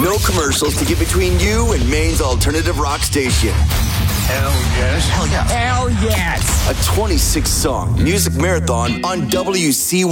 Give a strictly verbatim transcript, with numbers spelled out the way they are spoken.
No commercials to get between you and Maine's alternative rock station. Hell yes. Hell yeah. Hell yes. A twenty-six song music marathon on W C